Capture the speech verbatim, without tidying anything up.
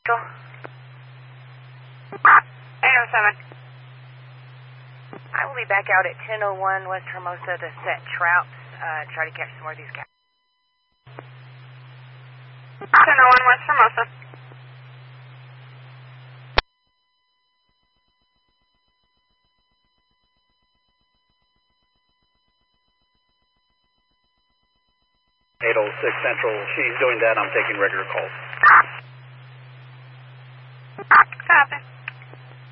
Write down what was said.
eight oh seven. I will be back out at ten oh one West Hermosa to set traps, uh, try to catch some more of these guys. ten oh one West Hermosa. eight oh six Central, she's doing that, I'm taking regular calls.